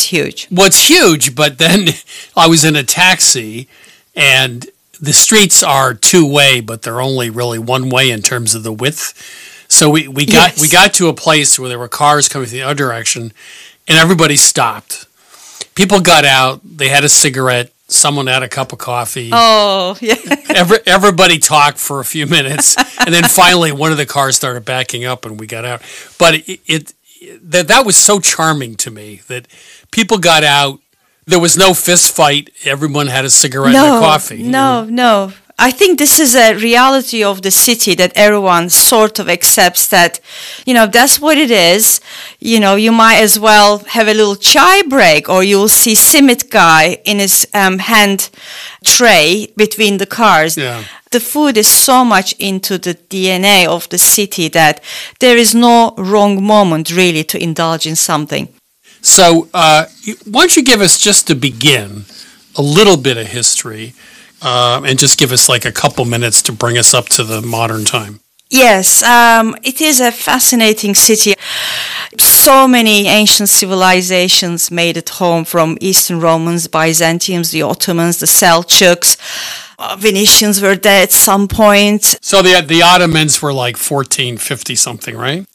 huge. Well, it's huge, but then I was in a taxi, and the streets are two-way, but they're only really one-way in terms of the width. So we got to a place where there were cars coming from the other direction, and everybody stopped. People got out. They had a cigarette. Someone had a cup of coffee. Oh, yeah. Everybody talked for a few minutes, and then finally one of the cars started backing up, and we got out. But that was so charming to me that people got out. There was no fist fight. Everyone had a cigarette and a coffee. No. I think this is a reality of the city that everyone sort of accepts that, that's what it is. You might as well have a little chai break, or you'll see Simit guy in his hand tray between the cars. Yeah. The food is so much into the DNA of the city that there is no wrong moment really to indulge in something. So why don't you give us, just to begin, a little bit of history, and just give us like a couple minutes to bring us up to the modern time. Yes, it is a fascinating city. So many ancient civilizations made it home, from Eastern Romans, Byzantiums, the Ottomans, the Seljuks. Venetians were there at some point. So the Ottomans were like 1450 something, right?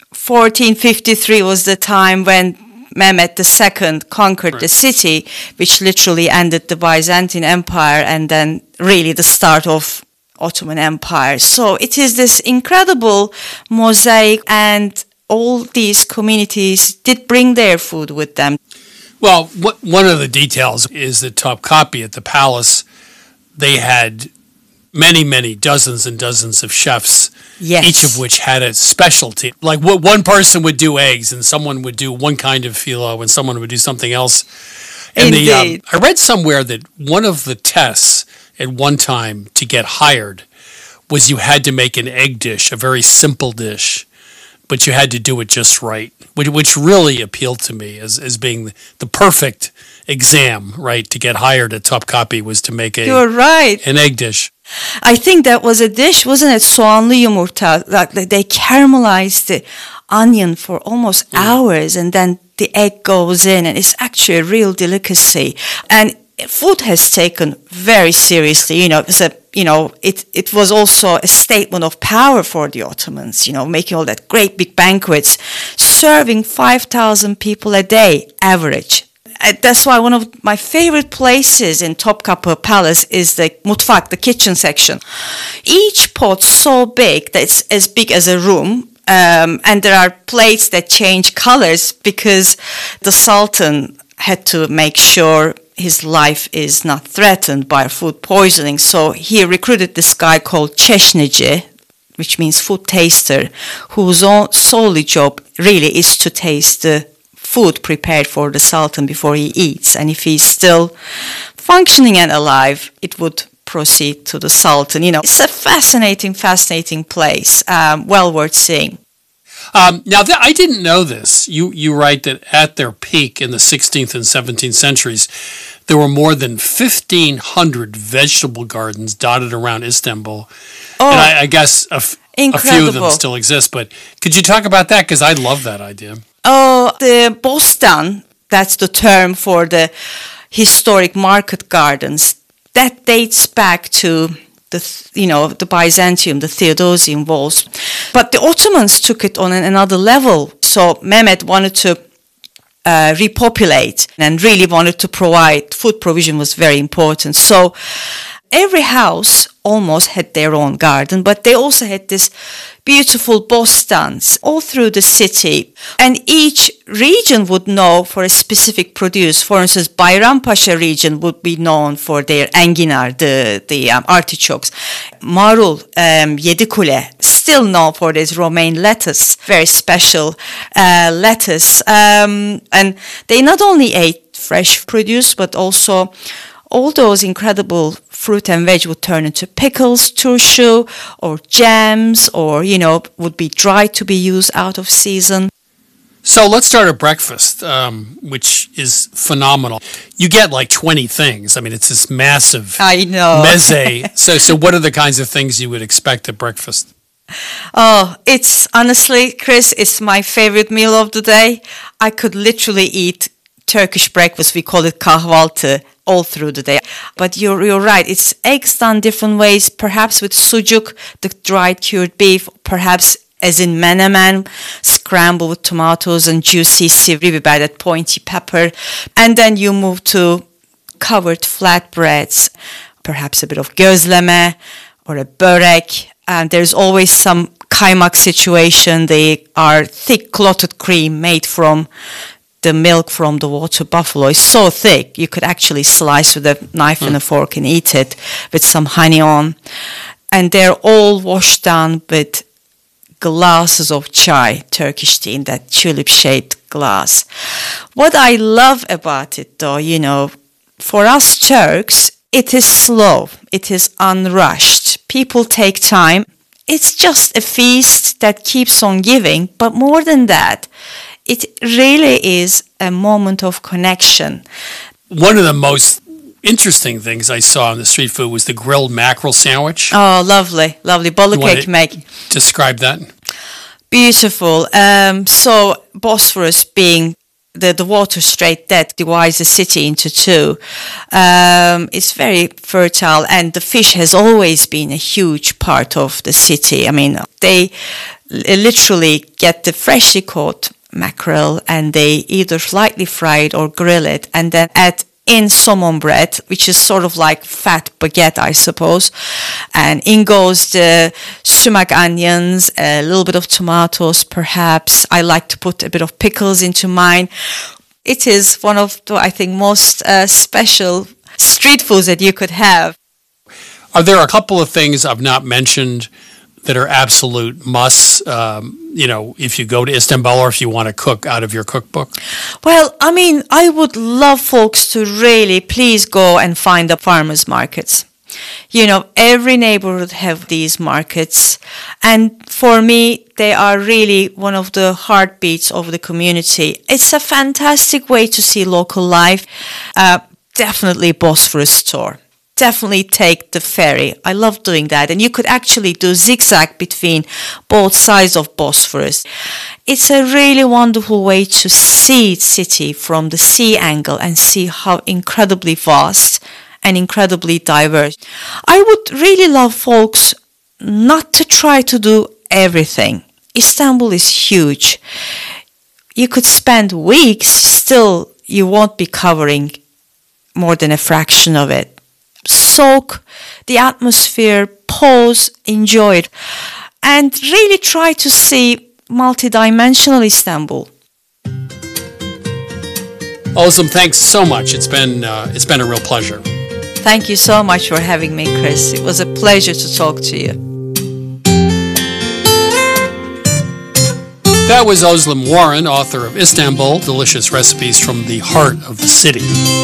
1453 was the time when Mehmet II conquered the city, which literally ended the Byzantine Empire and then really the start of Ottoman Empire. So it is this incredible mosaic, and all these communities did bring their food with them. Well, one of the details is that Topkapi at the palace, they had many dozens and dozens of chefs, yes, each of which had a specialty. Like one person would do eggs, and someone would do one kind of phyllo, and someone would do something else. And indeed. I read somewhere that one of the tests at one time to get hired was you had to make an egg dish, a very simple dish, but you had to do it just right, which really appealed to me as being the perfect exam, right, to get hired at Topkapi, was to make You're right. an egg dish. I think that was a dish, wasn't it? Soğanlı yumurta. Like they caramelized the onion for almost hours, and then the egg goes in, and it's actually a real delicacy. And food has taken very seriously. It was also a statement of power for the Ottomans. Making all that great big banquets, serving 5,000 people a day average. That's why one of my favorite places in Topkapı Palace is the mutfak, the kitchen section. Each pot so big that it's as big as a room, and there are plates that change colors because the Sultan had to make sure his life is not threatened by food poisoning. So he recruited this guy called Çeşnici, which means food taster, whose solely job really is to taste the food prepared for the Sultan before he eats. And if he's still functioning and alive, it would proceed to the Sultan. It's a fascinating place, well worth seeing. Now, I didn't know this. You write that at their peak in the 16th and 17th centuries, there were more than 1,500 vegetable gardens dotted around Istanbul. Oh, and I guess a few of them still exist. But could you talk about that? Because I love that idea. Oh, the Bostan, that's the term for the historic market gardens, that dates back to the Byzantium, the Theodosian walls. But the Ottomans took it on another level. So Mehmet wanted to repopulate and really wanted to provide food provision, was very important. So every house almost had their own garden, but they also had this beautiful bostans all through the city. And each region would know for a specific produce. For instance, Bayrampaşa region would be known for their enginar, the artichokes. Marul, Yedikule, still known for this romaine lettuce, very special lettuce. And they not only ate fresh produce, but also all those incredible fruit and veg would turn into pickles, turşu, or jams, or, would be dry to be used out of season. So let's start at breakfast, which is phenomenal. You get like 20 things. I mean, it's this massive meze. So what are the kinds of things you would expect at breakfast? Oh, it's honestly, Chris, it's my favorite meal of the day. I could literally eat Turkish breakfast. We call it kahvaltı all through the day. But you're right. It's eggs done different ways, perhaps with sucuk, the dried cured beef, perhaps as in menemen, scrambled with tomatoes and juicy sivri biber, that pointy pepper. And then you move to covered flatbreads, perhaps a bit of gözleme or a börek. And there's always some kaymak situation. They are thick clotted cream made from the milk from the water buffalo. It's so thick you could actually slice with a knife and a fork and eat it with some honey on. And they're all washed down with glasses of chai, Turkish tea, in that tulip-shaped glass. What I love about it, though, for us Turks, it is slow. It is unrushed. People take time. It's just a feast that keeps on giving. But more than that, it really is a moment of connection. One of the most interesting things I saw in the street food was the grilled mackerel sandwich. Oh, lovely, lovely. Balık ekmek. Describe that. Beautiful. So Bosphorus being the water strait that divides the city into two. It's very fertile, and the fish has always been a huge part of the city. I mean, they literally get the freshly caught mackerel and they either lightly fry it or grill it and then add in saumon bread, which is sort of like fat baguette, I suppose. And in goes the sumac onions, a little bit of tomatoes, perhaps. I like to put a bit of pickles into mine. It is one of the, I think, most special street foods that you could have. Are there a couple of things I've not mentioned that are absolute musts, if you go to Istanbul or if you want to cook out of your cookbook? Well, I mean, I would love folks to really please go and find the farmers markets. Every neighborhood have these markets. And for me, they are really one of the heartbeats of the community. It's a fantastic way to see local life. Definitely Bosphorus store. Definitely take the ferry. I love doing that. And you could actually do zigzag between both sides of Bosphorus. It's a really wonderful way to see city from the sea angle and see how incredibly vast and incredibly diverse. I would really love folks not to try to do everything. Istanbul is huge. You could spend weeks, still you won't be covering more than a fraction of it. Soak the atmosphere, pause, enjoy it, and really try to see multidimensional Istanbul. Özlem, thanks so much. It's been a real pleasure. Thank you so much for having me, Chris. It was a pleasure to talk to you. That was Özlem Warren, author of Istanbul, Delicious Recipes from the Heart of the City.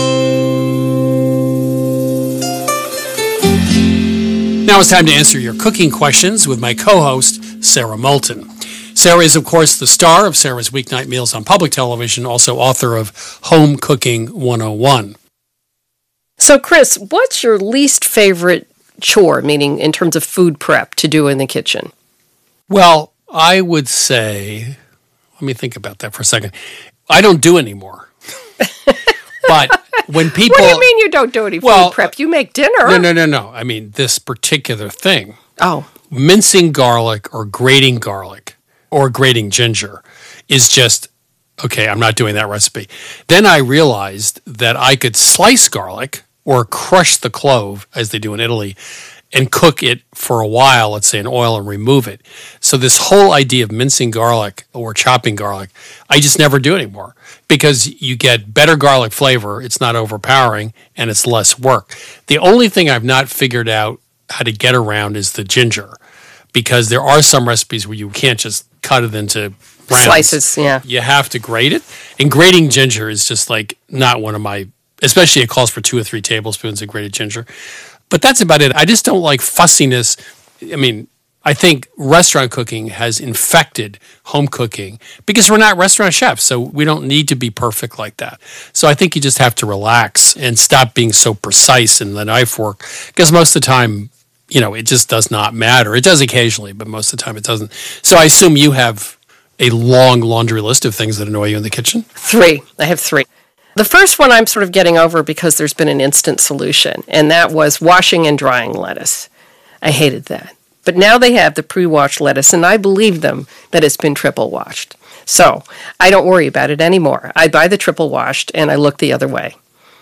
Now it's time to answer your cooking questions with my co-host, Sarah Moulton. Sarah is, of course, the star of Sarah's Weeknight Meals on public television, also author of Home Cooking 101. So, Chris, what's your least favorite chore, meaning in terms of food prep, to do in the kitchen? Well, I would say, let me think about that for a second. I don't do anymore. But when people... What do you mean you don't do any food prep? You make dinner. No. I mean, this particular thing. Oh. Mincing garlic or grating ginger is just, okay, I'm not doing that recipe. Then I realized that I could slice garlic or crush the clove, as they do in Italy, and cook it for a while, let's say in oil, and remove it. So this whole idea of mincing garlic or chopping garlic, I just never do anymore because you get better garlic flavor, it's not overpowering, and it's less work. The only thing I've not figured out how to get around is the ginger, because there are some recipes where you can't just cut it into rounds. Slices, yeah. You have to grate it. And grating ginger is just like not one of my, especially it calls for 2 or 3 tablespoons of grated ginger. But that's about it. I just don't like fussiness. I mean, I think restaurant cooking has infected home cooking because we're not restaurant chefs, so we don't need to be perfect like that. So I think you just have to relax and stop being so precise in the knife work because most of the time, it just does not matter. It does occasionally, but most of the time it doesn't. So I assume you have a long laundry list of things that annoy you in the kitchen? 3. I have 3. The first one I'm sort of getting over because there's been an instant solution, and that was washing and drying lettuce. I hated that. But now they have the pre-washed lettuce, and I believe them that it's been triple washed. So I don't worry about it anymore. I buy the triple washed, and I look the other way.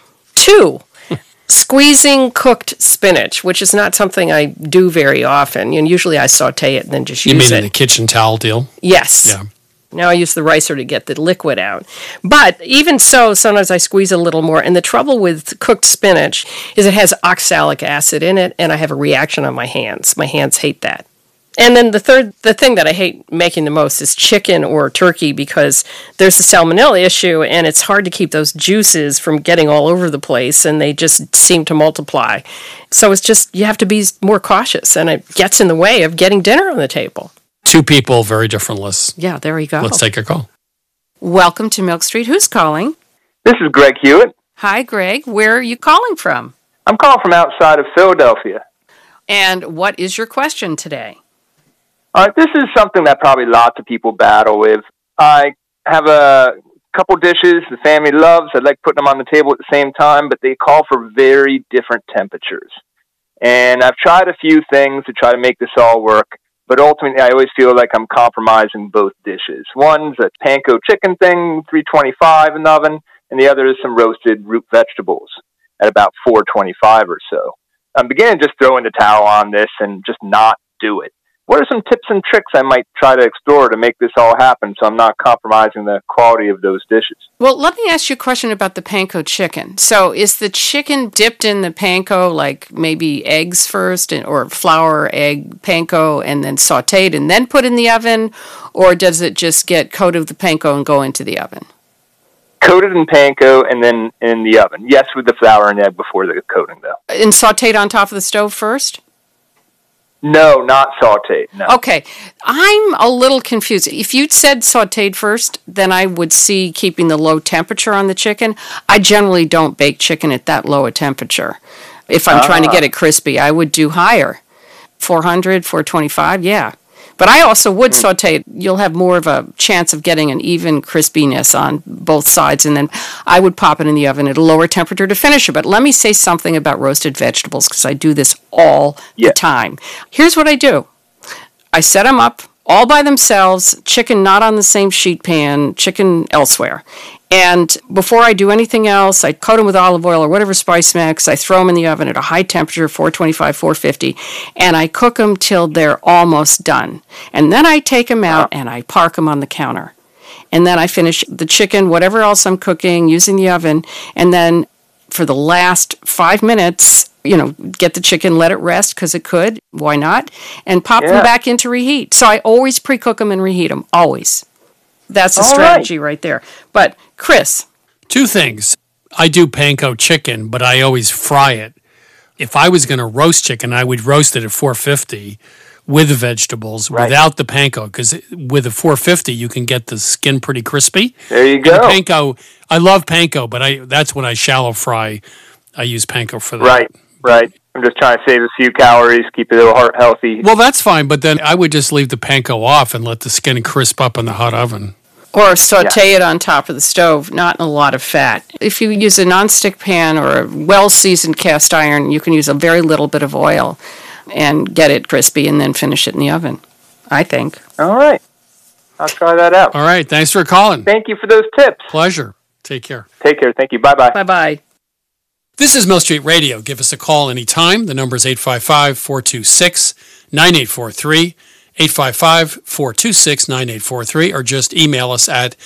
2, squeezing cooked spinach, which is not something I do very often. And usually I saute it and then just use it. You mean in the kitchen towel deal? Yes. Yeah. Now I use the ricer to get the liquid out. But even so, sometimes I squeeze a little more. And the trouble with cooked spinach is it has oxalic acid in it, and I have a reaction on my hands. My hands hate that. And then the thing that I hate making the most is chicken or turkey, because there's the salmonella issue, and it's hard to keep those juices from getting all over the place, and they just seem to multiply. So it's just, you have to be more cautious, and it gets in the way of getting dinner on the table. 2 people, very different lists. Yeah, there you go. Let's take a call. Welcome to Milk Street. Who's calling? This is Greg Hewitt. Hi, Greg. Where are you calling from? I'm calling from outside of Philadelphia. And what is your question today? All right, this is something that probably lots of people battle with. I have a couple dishes the family loves. I'd like putting them on the table at the same time, but they call for very different temperatures. And I've tried a few things to try to make this all work, but ultimately I always feel like I'm compromising both dishes. One's a panko chicken thing, 325 in the oven, and the other is some roasted root vegetables at about 425 or so. I'm beginning to just throw in the towel on this and just not do it. What are some tips and tricks I might try to explore to make this all happen so I'm not compromising the quality of those dishes? Well, let me ask you a question about the panko chicken. So is the chicken dipped in the panko, like maybe eggs first, or flour, egg, panko, and then sauteed and then put in the oven? Or does it just get coated with the panko and go into the oven? Coated in panko and then in the oven. Yes, with the flour and egg before the coating, though. And sauteed on top of the stove first? No, not sauteed, no. Okay. I'm a little confused. If you'd said sauteed first, then I would see keeping the low temperature on the chicken. I generally don't bake chicken at that low a temperature. If I'm trying to get it crispy, I would do higher. 400, 425, yeah. But I also would saute it. You'll have more of a chance of getting an even crispiness on both sides, and then I would pop it in the oven at a lower temperature to finish it. But let me say something about roasted vegetables, because I do this all the time. Here's what I do. I set them up all by themselves, chicken not on the same sheet pan, chicken elsewhere. And before I do anything else, I coat them with olive oil or whatever spice mix. I throw them in the oven at a high temperature, 425, 450, and I cook them till they're almost done. And then I take them out and I park them on the counter. And then I finish the chicken, whatever else I'm cooking, using the oven. And then for the last 5 minutes, get the chicken, let it rest, because it could. Why not? And pop them back in to reheat. So I always pre-cook them and reheat them, always. That's a strategy right there. But, Chris. 2 things. I do panko chicken, but I always fry it. If I was going to roast chicken, I would roast it at 450 with the vegetables, without the panko, because with the 450, you can get the skin pretty crispy. There you go. And panko, I love panko, but that's when I shallow fry. I use panko for that. Right. I'm just trying to save a few calories, keep it a little heart healthy. Well, that's fine, but then I would just leave the panko off and let the skin crisp up in the hot oven. Or saute it on top of the stove, not in a lot of fat. If you use a nonstick pan or a well-seasoned cast iron, you can use a very little bit of oil and get it crispy and then finish it in the oven, I think. All right. I'll try that out. All right. Thanks for calling. Thank you for those tips. Pleasure. Take care. Take care. Thank you. Bye-bye. Bye-bye. This is Mill Street Radio. Give us a call anytime. The number is 855-426-9843, 855-426-9843, or just email us at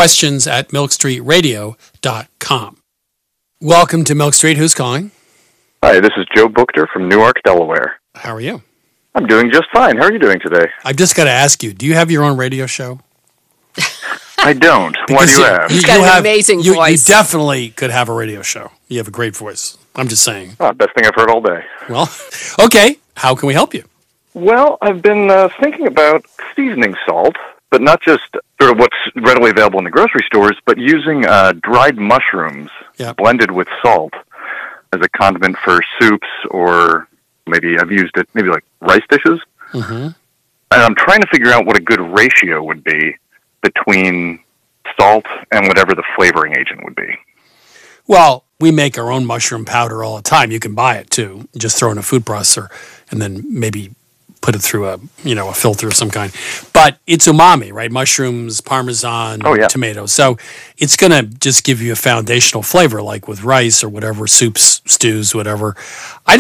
questions@milkstreetradio.com. Welcome to Milk Street. Who's calling? Hi, this is Joe Buchter from Newark, Delaware. How are you? I'm doing just fine. How are you doing today? I've just got to ask you, do you have your own radio show? I don't. Why do you ask? He's got an amazing voice. You definitely could have a radio show. You have a great voice. I'm just saying. Oh, best thing I've heard all day. Well, okay. How can we help you? Well, I've been thinking about seasoning salt, but not just sort of what's readily available in the grocery stores, but using dried mushrooms blended with salt as a condiment for soups, or maybe I've used it maybe like rice dishes. Mm-hmm. And I'm trying to figure out what a good ratio would be between salt and whatever the flavoring agent would be. Well, we make our own mushroom powder all the time. You can buy it too. Just throw in a food processor and then maybe put it through a filter of some kind. But it's umami, right? Mushrooms, Parmesan, tomatoes. So it's going to just give you a foundational flavor, like with rice or whatever, soups, stews, whatever.